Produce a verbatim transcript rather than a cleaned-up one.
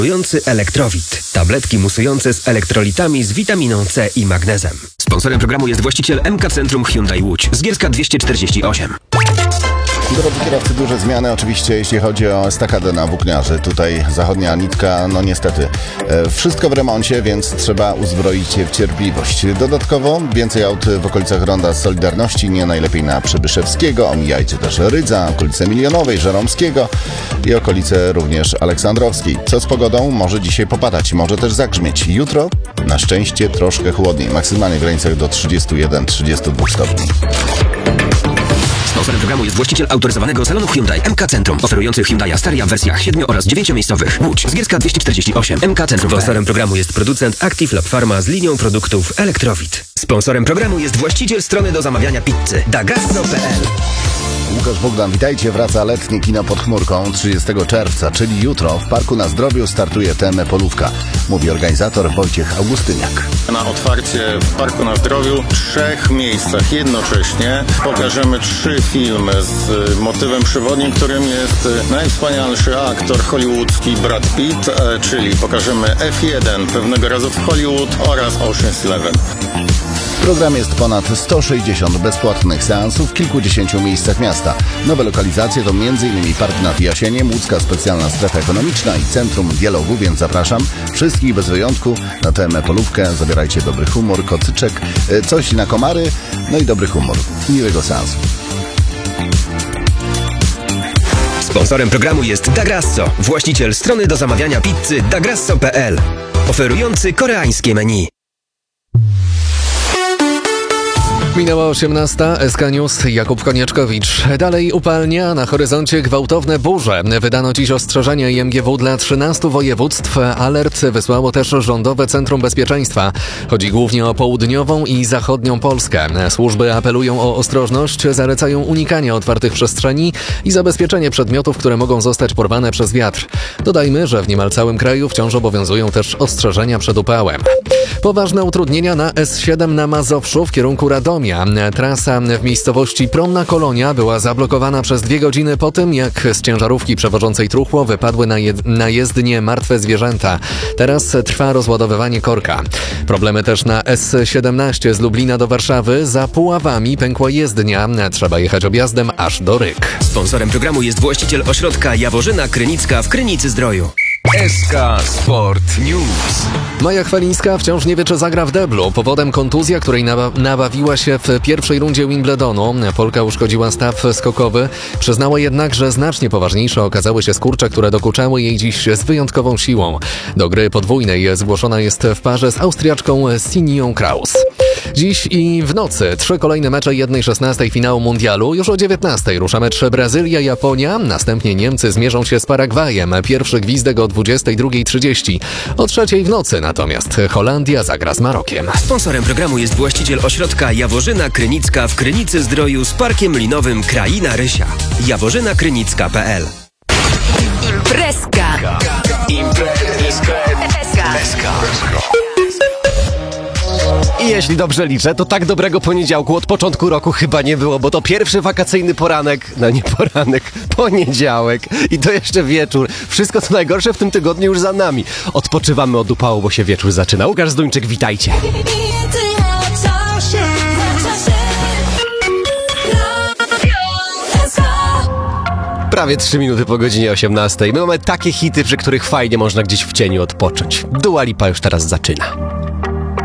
Musujący Elektrowit. Tabletki musujące z elektrolitami z witaminą C i magnezem. Sponsorem programu jest właściciel M K Centrum Hyundai Łódź. Zgierska dwieście czterdzieści osiem. Drodzy kierowcy, duże zmiany oczywiście, jeśli chodzi o estakadę na włókniarzy. Tutaj zachodnia nitka, no niestety, e, wszystko w remoncie, więc trzeba uzbroić się w cierpliwość. Dodatkowo więcej aut w okolicach Ronda Solidarności, nie najlepiej na Przybyszewskiego. Omijajcie też Rydza, okolice Milionowej, Żeromskiego i okolice również Aleksandrowskiej. Co z pogodą? Może dzisiaj popadać, może też zagrzmieć. Jutro na szczęście troszkę chłodniej, maksymalnie w granicach do trzydziestu jeden do trzydziestu dwóch stopni. Sponsorem programu jest właściciel autoryzowanego salonu Hyundai M K Centrum, oferujący Hyundai Staria w wersjach siedmiu oraz dziewięciomiejscowych. Łódź, Zgierska dwieście czterdzieści osiem. M K Centrum. Sponsorem programu jest producent Active Lab Pharma z linią produktów Elektrowit. Sponsorem programu jest właściciel strony do zamawiania pizzy dagasso kropka p l. Łukasz Bogdan, witajcie. Wraca letnie kino pod chmurką trzydziestego czerwca, czyli jutro w Parku na Zdrowiu startuje T M Polówka. Mówi organizator Wojciech Augustyniak. Na otwarcie w Parku na Zdrowiu w trzech miejscach jednocześnie pokażemy trzy filmy z motywem przewodnim, którym jest najwspanialszy aktor hollywoodzki Brad Pitt, czyli pokażemy F jeden, Pewnego razu w Hollywood oraz Ocean's Eleven. W programie jest ponad sto sześćdziesiąt bezpłatnych seansów w kilkudziesięciu miejscach miasta. Nowe lokalizacje to m.in. Park nad Jasieniem, Łódzka Specjalna Strefa Ekonomiczna i Centrum Dialogu, więc zapraszam wszystkich bez wyjątku na T M Polówkę. Zabierajcie dobry humor, kocyczek, coś na komary, no i dobry humor. Miłego seansu. Sponsorem programu jest Dagasso, właściciel strony do zamawiania pizzy dagasso kropka p l, oferujący koreańskie menu. Minęła osiemnasta, S K News, Jakub Konieczkowicz. Dalej upalnia, na horyzoncie gwałtowne burze. Wydano dziś ostrzeżenia I M G W dla trzynastu województw. Alert wysłało też Rządowe Centrum Bezpieczeństwa. Chodzi głównie o południową i zachodnią Polskę. Służby apelują o ostrożność, zalecają unikanie otwartych przestrzeni i zabezpieczenie przedmiotów, które mogą zostać porwane przez wiatr. Dodajmy, że w niemal całym kraju wciąż obowiązują też ostrzeżenia przed upałem. Poważne utrudnienia na S siedem na Mazowszu w kierunku Radomia. Trasa w miejscowości Promna Kolonia była zablokowana przez dwie godziny po tym, jak z ciężarówki przewożącej truchło wypadły na, jed- na jezdnię martwe zwierzęta. Teraz trwa rozładowywanie korka. Problemy też na S siedemnaście z Lublina do Warszawy. Za Puławami pękła jezdnia. Trzeba jechać objazdem aż do Ryk. Sponsorem programu jest właściciel ośrodka Jaworzyna Krynicka w Krynicy-Zdroju. S K Sport News. Maja Chwalińska wciąż nie wie, czy zagra w deblu. Powodem kontuzja, której nawa- nabawiła się w pierwszej rundzie Wimbledonu. Polka uszkodziła staw skokowy. Przyznała jednak, że znacznie poważniejsze okazały się skurcze, które dokuczały jej dziś z wyjątkową siłą. Do gry podwójnej zgłoszona jest w parze z Austriaczką Sinią Kraus. Dziś i w nocy trzy kolejne mecze jednej szesnastej finału mundialu. Już o dziewiętnastej rusza mecz Brazylia-Japonia. Następnie Niemcy zmierzą się z Paragwajem. Pierwszy gwizdek o dwudziestej drugiej trzydzieści. O trzeciej w nocy natomiast Holandia zagra z Marokiem. Sponsorem programu jest właściciel ośrodka Jaworzyna Krynicka w Krynicy-Zdroju z Parkiem Linowym Kraina Rysia. jaworzyna krynicka kropka p l. Imprezka. Imprezka. I jeśli dobrze liczę, to tak dobrego poniedziałku od początku roku chyba nie było, bo to pierwszy wakacyjny poranek, no nie poranek, poniedziałek i to jeszcze wieczór. Wszystko co najgorsze w tym tygodniu już za nami. Odpoczywamy od upału, bo się wieczór zaczyna. Łukasz Zduńczyk, witajcie. Prawie trzy minuty po godzinie osiemnastej. My mamy takie hity, przy których fajnie można gdzieś w cieniu odpocząć. Dua Lipa już teraz zaczyna.